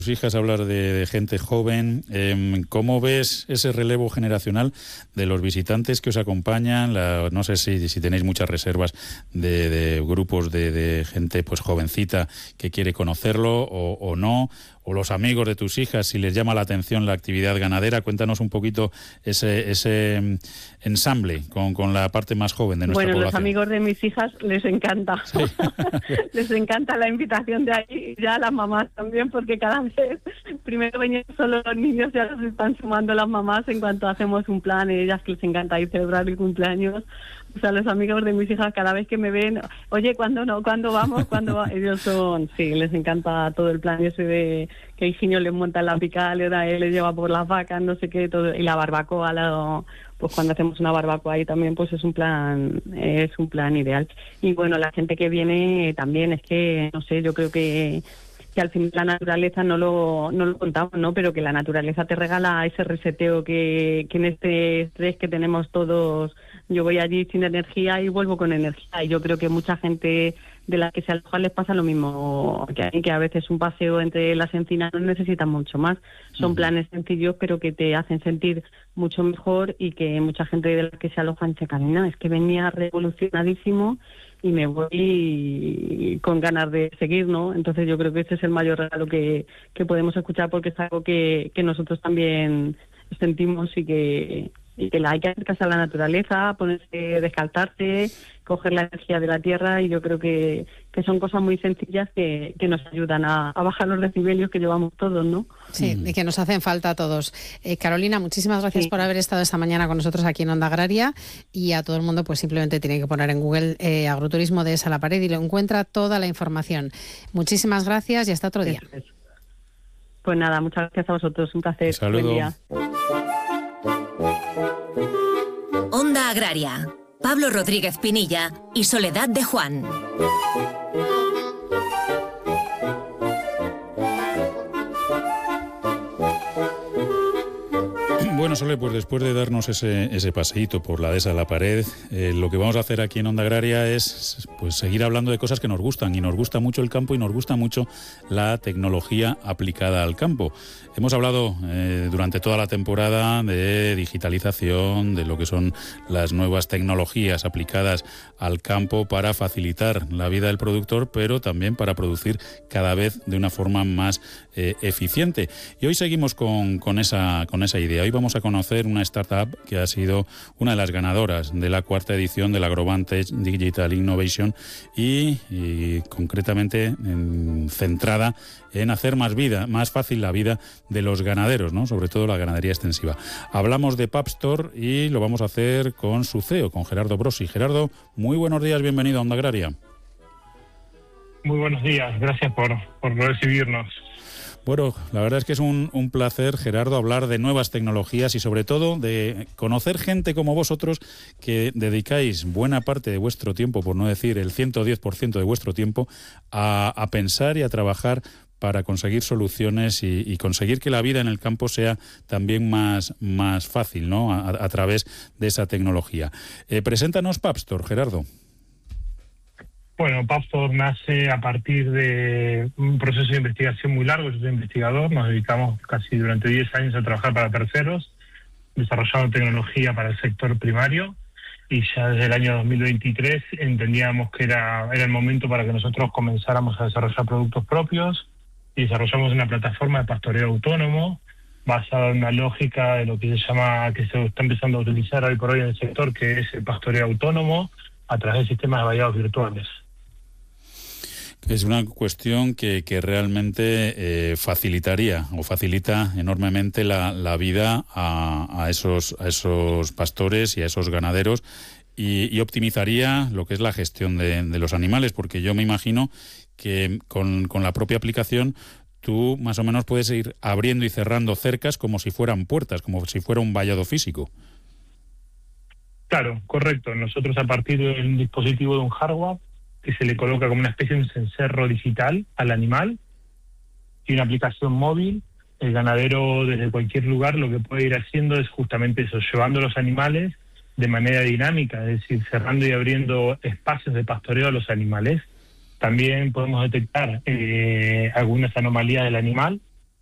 tus hijas hablar de gente joven. ¿Cómo ves ese relevo generacional de los visitantes que os acompañan? No sé si tenéis muchas reservas de grupos de gente pues jovencita que quiere conocerlo o no, o los amigos de tus hijas, si les llama la atención la actividad ganadera. Cuéntanos un poquito ese ensamble con la parte más joven de nuestra población. Bueno, los amigos de mis hijas les encanta. Sí. Les encanta la invitación de ahí, ya las mamás también, porque cada vez primero venían solo los niños, ya los están sumando las mamás en cuanto hacemos un plan, y ellas que les encanta ir a celebrar el cumpleaños. O sea, los amigos de mis hijas cada vez que me ven, oye, ¿cuándo no? ¿Cuándo vamos? ¿Cuándo va? Ellos sí, les encanta todo el plan ese de que Higinio les monta en la picalera, él les lleva por las vacas, no sé qué, todo, y la barbacoa, pues cuando hacemos una barbacoa ahí también, pues es un plan ideal. Y bueno, la gente que viene también, es que, no sé, yo creo que al fin la naturaleza no lo contamos, ¿no? Pero que la naturaleza te regala ese reseteo que en este estrés que tenemos todos, yo voy allí sin energía y vuelvo con energía. Y yo creo que mucha gente de la que se aloja les pasa lo mismo que a veces un paseo entre las encinas no necesita mucho más. Son planes sencillos, pero que te hacen sentir mucho mejor, y que mucha gente de la que se alojan se camina. Es que venía revolucionadísimo y me voy con ganas de seguir, ¿no? Entonces yo creo que ese es el mayor regalo que podemos escuchar, porque es algo que nosotros también sentimos, y que hay que acercarse a la naturaleza, ponerse, descalzarse, coger la energía de la tierra, y yo creo que son cosas muy sencillas que nos ayudan a bajar los decibelios que llevamos todos, ¿no? Sí, y que nos hacen falta a todos. Carolina, muchísimas gracias por haber estado esta mañana con nosotros aquí en Onda Agraria, y a todo el mundo pues simplemente tiene que poner en Google Agroturismo Dehesa La Pared y lo encuentra toda la información. Muchísimas gracias y hasta otro día. Pues nada, muchas gracias a vosotros, un placer. Un saludo. Buen día. Onda Agraria, Pablo Rodríguez Pinilla y Soledad de Juan. Bueno, Sole, pues después de darnos ese paseíto por la Dehesa La Pared, lo que vamos a hacer aquí en Onda Agraria es pues seguir hablando de cosas que nos gustan, y nos gusta mucho el campo y nos gusta mucho la tecnología aplicada al campo. Hemos hablado durante toda la temporada de digitalización, de lo que son las nuevas tecnologías aplicadas al campo para facilitar la vida del productor, pero también para producir cada vez de una forma más eficiente. Y hoy seguimos con esa idea. Hoy vamos a conocer una startup que ha sido una de las ganadoras de la 4ª edición del Agrovantech Digital Innovation y concretamente centrada en hacer más fácil la vida de los ganaderos, ¿no? Sobre todo la ganadería extensiva. Hablamos de Papstore y lo vamos a hacer con su CEO, con Gerardo Brosi. Gerardo, muy buenos días, bienvenido a Onda Agraria. Muy buenos días, gracias por recibirnos. Bueno, la verdad es que es un placer, Gerardo, hablar de nuevas tecnologías y sobre todo de conocer gente como vosotros que dedicáis buena parte de vuestro tiempo, por no decir el 110% de vuestro tiempo, a pensar y a trabajar para conseguir soluciones y conseguir que la vida en el campo sea también más fácil, ¿no? A través de esa tecnología. Preséntanos Papstore, Gerardo. Bueno, Papstore nace a partir de un proceso de investigación muy largo. Yo soy investigador, nos dedicamos casi durante 10 años a trabajar para terceros, desarrollando tecnología para el sector primario, y ya desde el año 2023 entendíamos que era el momento para que nosotros comenzáramos a desarrollar productos propios, y desarrollamos una plataforma de pastoreo autónomo basada en una lógica de lo que se está empezando a utilizar hoy por hoy en el sector, que es el pastoreo autónomo a través de sistemas de vallados virtuales. Es una cuestión que realmente facilitaría o facilita enormemente la vida a esos pastores y a esos ganaderos, y optimizaría lo que es la gestión de los animales, porque yo me imagino que con la propia aplicación tú más o menos puedes ir abriendo y cerrando cercas como si fueran puertas, como si fuera un vallado físico. Claro, correcto. Nosotros, a partir de un dispositivo, de un hardware que se le coloca como una especie de un cencerro digital al animal y una aplicación móvil, el ganadero desde cualquier lugar lo que puede ir haciendo es justamente eso, llevando los animales de manera dinámica, es decir, cerrando y abriendo espacios de pastoreo a los animales. También podemos detectar algunas anomalías del animal